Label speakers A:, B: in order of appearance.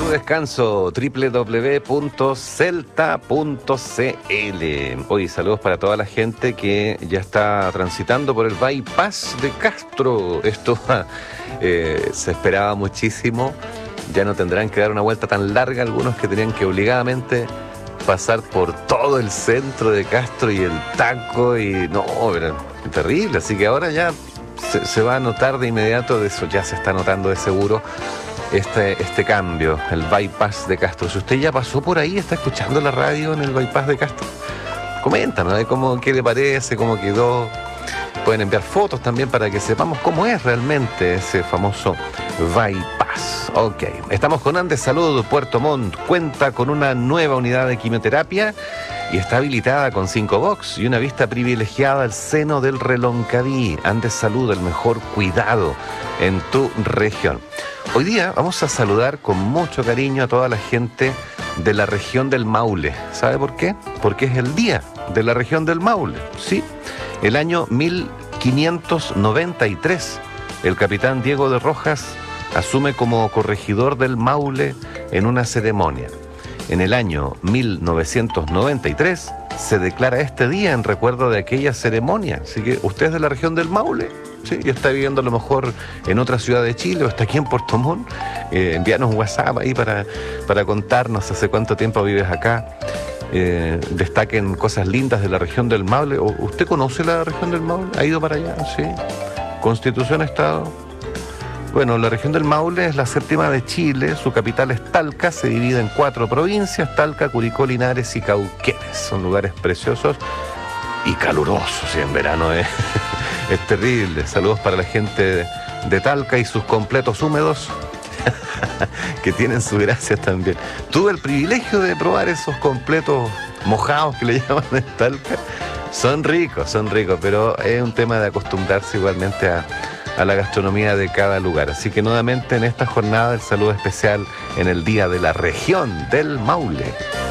A: tu descanso, www.celta.cl. Hoy saludos para toda la gente que ya está transitando por el bypass de Castro. Esto se esperaba muchísimo. Ya no tendrán que dar una vuelta tan larga algunos que tenían que obligadamente pasar por todo el centro de Castro y el taco y no, era terrible. Así que ahora ya se va a notar de inmediato, de eso ya se está notando de seguro este cambio, el bypass de Castro. Si usted ya pasó por ahí, está escuchando la radio en el bypass de Castro, coméntanos qué le parece, cómo quedó. Pueden enviar fotos también para que sepamos cómo es realmente ese famoso bypass. Ok, estamos con Andes Salud Puerto Montt. Cuenta con una nueva unidad de quimioterapia y está habilitada con 5 box y una vista privilegiada al seno del Reloncaví. Andes Salud, el mejor cuidado en tu región. Hoy día vamos a saludar con mucho cariño a toda la gente de la región del Maule. ¿Sabe por qué? Porque es el día de la región del Maule, ¿sí? El año 1593, el capitán Diego de Rojas asume como corregidor del Maule en una ceremonia. En el año 1993 se declara este día en recuerdo de aquella ceremonia. Así que usted es de la región del Maule, ¿sí? Y está viviendo a lo mejor en otra ciudad de Chile o está aquí en Puerto Montt. Envíanos un WhatsApp ahí para contarnos hace cuánto tiempo vives acá. Destaquen cosas lindas de la región del Maule. ¿Usted conoce la región del Maule? ¿Ha ido para allá? Sí. Constitución, Estado. Bueno, la región del Maule es la séptima de Chile, su capital es Talca, se divide en 4 provincias, Talca, Curicó, Linares y Cauquenes. Son lugares preciosos y calurosos, y en verano es terrible. Saludos para la gente de Talca y sus completos húmedos, que tienen su gracia también. Tuve el privilegio de probar esos completos mojados que le llaman en Talca. Son ricos, pero es un tema de acostumbrarse igualmente a la gastronomía de cada lugar. Así que nuevamente en esta jornada el saludo especial en el Día de la Región del Maule.